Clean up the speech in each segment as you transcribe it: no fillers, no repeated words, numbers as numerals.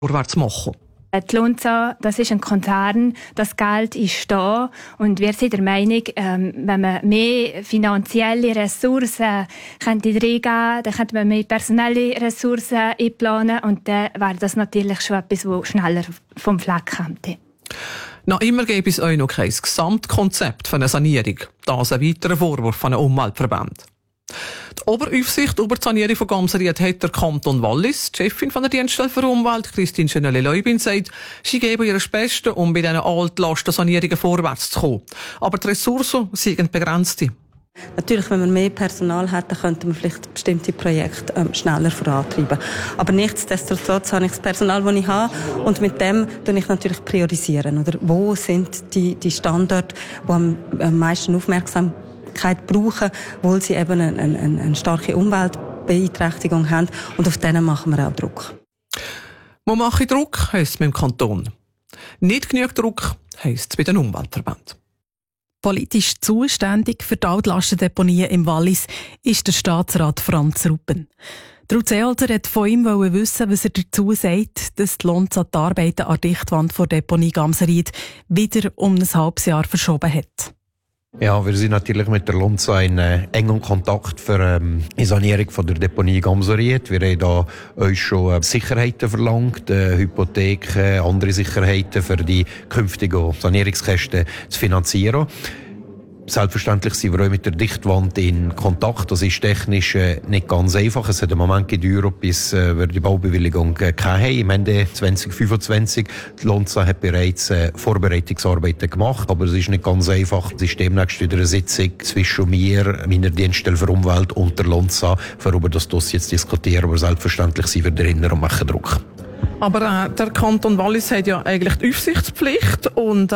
vorwärts machen. Die Lonza, das ist ein Konzern, das Geld ist da und wir sind der Meinung, wenn man mehr finanzielle Ressourcen könnte reingeben, dann könnte man mehr personelle Ressourcen einplanen und dann wäre das natürlich schon etwas, das schneller vom Fleck kommt. Noch immer gäbe es auch noch kein Gesamtkonzept für eine Sanierung. Das ein weiterer Vorwurf von einem Umweltverband. Die Oberaufsicht über die Sanierung von Gamseried hat der Kanton Wallis. Die Chefin von der Dienststelle für Umwelt, Christine Schönele-Leubin, sagt, sie geben ihr das Beste, um bei diesen Altlastensanierungen vorwärts zu kommen. Aber die Ressourcen sind begrenzt. Natürlich, wenn man mehr Personal hat, dann könnte man vielleicht bestimmte Projekte schneller vorantreiben. Aber nichtsdestotrotz habe ich das Personal, das ich habe, und mit dem tue ich natürlich priorisieren. Oder wo sind die Standorte, die am meisten Aufmerksamkeit brauchen, weil sie eben eine starke Umweltbeeinträchtigung haben. Und auf denen machen wir auch Druck. Wo mache ich Druck, heisst es mit dem Kanton. Nicht genug Druck, heisst es bei den Umweltverbänden. Politisch zuständig für die Altlastendeponien im Wallis ist der Staatsrat Franz Ruppen. Ruud Seeholzer hat von ihm wissen, was er dazu sagt, dass die Lonza die Arbeiten an der Dichtwand der Deponie Gamseried wieder um ein halbes Jahr verschoben hat. Ja, wir sind natürlich mit der Lonza in engem Kontakt für die Sanierung von der Deponie Gamseried. Wir haben da uns schon Sicherheiten verlangt, Hypotheken, andere Sicherheiten für die künftigen Sanierungskosten zu finanzieren. Selbstverständlich sind wir auch mit der Dichtwand in Kontakt. Das ist technisch nicht ganz einfach. Es hat einen Moment gedauert, bis wir die Baubewilligung hatten. Im Ende 2025. Die Lonza hat bereits Vorbereitungsarbeiten gemacht, aber es ist nicht ganz einfach. Es ist demnächst wieder eine Sitzung zwischen mir, meiner Dienststelle für Umwelt und der Lonza, für über das Dossier zu diskutieren. Aber selbstverständlich sind wir dahinter und machen Druck. Aber der Kanton Wallis hat ja eigentlich die Aufsichtspflicht und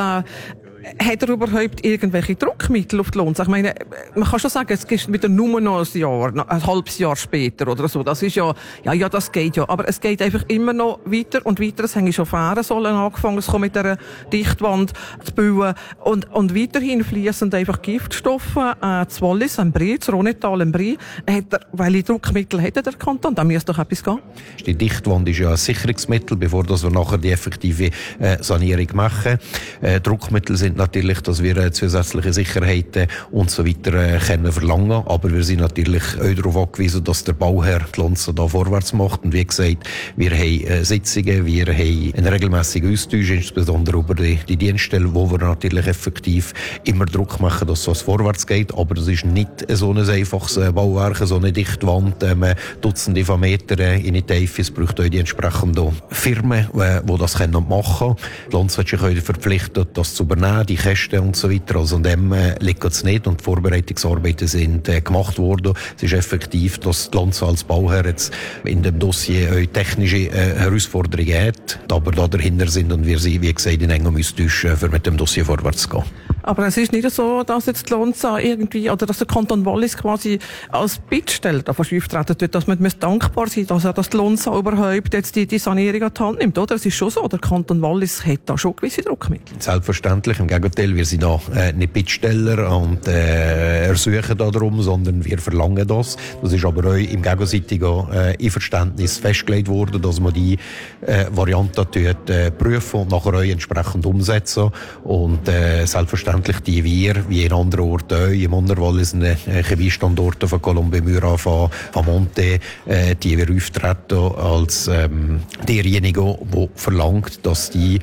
hat er überhaupt irgendwelche Druckmittel auf die Lonza? Ich meine, man kann schon sagen, es gibt wieder nur noch ein Jahr, ein halbes Jahr später oder so. Das ist ja, das geht ja. Aber es geht einfach immer noch weiter und weiter. Es haben schon Fähren sollen angefangen, es kommt mit dieser Dichtwand zu bauen. Und weiterhin fließen einfach Giftstoffe, zu Wallis, am Brie, zu Ronetal, am Brie. Welche Druckmittel hätte der Kanton? Da müsste doch etwas gehen. Die Dichtwand ist ja ein Sicherungsmittel, bevor wir nachher die effektive Sanierung machen. Druckmittel sind natürlich, dass wir zusätzliche Sicherheiten und so weiter können verlangen. Aber wir sind natürlich auch darauf angewiesen, dass der Bauherr die Lonza da vorwärts macht. Und wie gesagt, wir haben Sitzungen, wir haben einen regelmässigen Austausch, insbesondere über die Dienststelle, wo wir natürlich effektiv immer Druck machen, dass es vorwärts geht. Aber das ist nicht so ein einfaches Bauwerk, so eine Dichtwand, Dutzende von Metern in die Tiefe. Es braucht auch die entsprechenden Firmen, die das machen können. Die Lonza hat sich heute verpflichtet, das zu übernehmen, die Kosten und so weiter. Also an dem liegt es nicht und die Vorbereitungsarbeiten sind gemacht worden. Es ist effektiv, dass die Lonza als Bauherr jetzt in dem Dossier auch technische Herausforderungen hat, aber da dahinter sind und wir sind, wie gesagt, in engem Austausch, für mit dem Dossier vorwärts zu gehen. Aber es ist nicht so, dass jetzt die Lonza irgendwie, oder dass der Kanton Wallis quasi als Bittsteller da auftreten wird, dass man dankbar sein muss, dass die Lonza überhaupt jetzt die Sanierung an die Hand nimmt, oder? Es ist schon so, der Kanton Wallis hat da schon gewisse Druckmittel. Selbstverständlich, im Gegenteil, wir sind da nicht Bittsteller und ersuchen darum, sondern wir verlangen das. Das ist aber auch im gegenseitigen Einverständnis festgelegt worden, dass man die Variante prüfen und nachher auch entsprechend umsetzen. Und selbstverständlich die wir, wie in anderen Orten auch, im Unterwallis, in Chemiestandorten von Colombia, Mura, von Monte, die wir auftreten als derjenige, der verlangt, dass die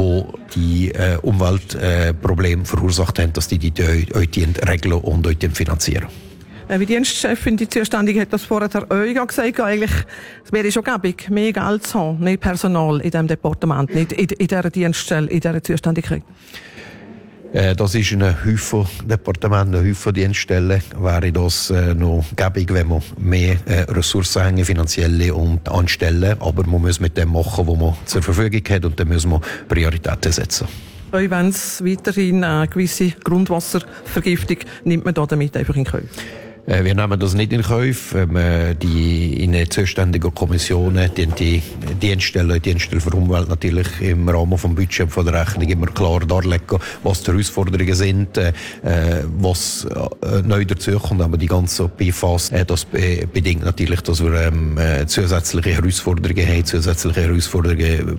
Umweltprobleme verursacht haben, dass die regeln und finanzieren. Wie Dienstchefin, die Zuständige, hat das vorher Herr Oiga gesagt, eigentlich, es wäre schon gäbig, mehr Geld zu haben, mehr Personal in diesem Departement, nicht in dieser Dienststelle, in dieser Zuständigkeit. Das ist ein Haufen Departement, ein Haufen Dienststellen. Wäre das noch gäbig, wenn man mehr Ressourcen haben, finanzielle und anstellen. Aber man muss mit dem machen, was man zur Verfügung hat, und dann muss man Prioritäten setzen. Auch wenn es weiterhin eine gewisse Grundwasservergiftung nimmt man da damit einfach in Kauf? Wir nehmen das nicht in Kauf. Die in den zuständigen Kommissionen, die Dienststellen für Umwelt natürlich im Rahmen vom Budget von der Rechnung immer klar darlegen, was die Herausforderungen sind, was neu dazukommt. Aber die ganze PFAS, das bedingt natürlich, dass wir zusätzliche Herausforderungen haben,